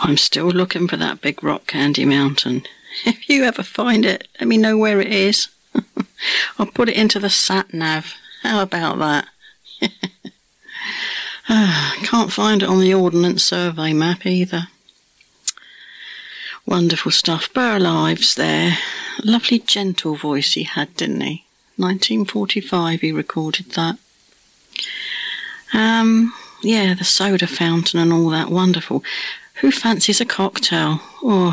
I'm still looking for that big rock candy mountain. If you ever find it, let me know where it is. I'll put it into the sat-nav. How about that? Can't find it on the Ordnance Survey map either. Wonderful stuff. Burl Ives there. Lovely gentle voice he had, didn't he? 1945 he recorded that. Yeah, the soda fountain and all that. Wonderful. Who fancies a cocktail? Oh,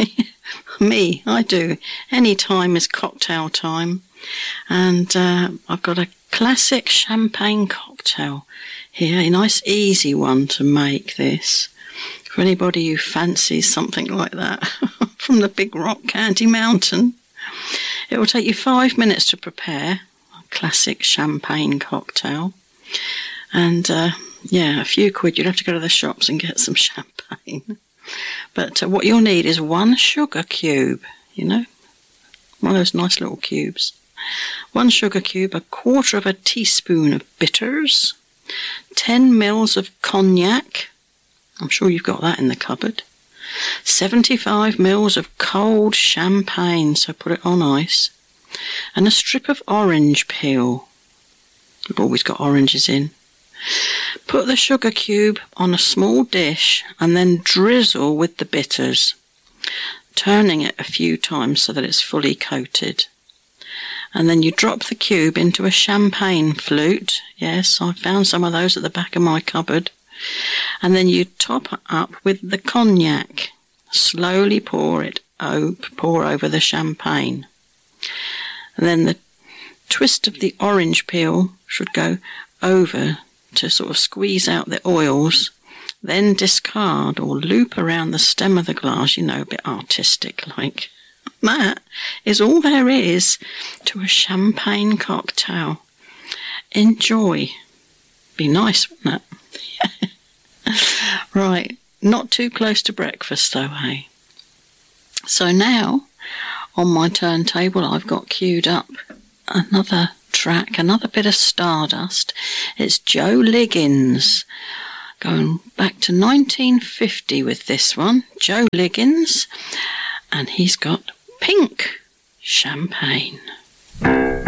me, I do. Any time is cocktail time. And I've got a classic champagne cocktail here. A nice easy one to make this. For anybody who fancies something like that from the Big Rock Candy Mountain. It will take you 5 minutes to prepare a classic champagne cocktail. And yeah, a few quid. You'd have to go to the shops and get some champagne. But what you'll need is 1 sugar cube, you know, one of those nice little cubes. 1 sugar cube, 1/4 teaspoon of bitters, 10 mils of cognac. I'm sure you've got that in the cupboard. 75 mils of cold champagne, so put it on ice. And a strip of orange peel. I've always got oranges in. Put the sugar cube on a small dish and then drizzle with the bitters, turning it a few times so that it's fully coated. And then you drop the cube into a champagne flute. Yes, I found some of those at the back of my cupboard. And then you top it up with the cognac. Slowly pour over the champagne. And then the twist of the orange peel should go over to sort of squeeze out the oils, then discard or loop around the stem of the glass, you know, a bit artistic like. That is all there is to a champagne cocktail. Enjoy. Be nice, wouldn't it? Right, not too close to breakfast though, hey? So now, on my turntable, I've got queued up another track, another bit of Stardust. It's Joe Liggins, going back to 1950 with this one. Joe Liggins, and he's got Pink Champagne.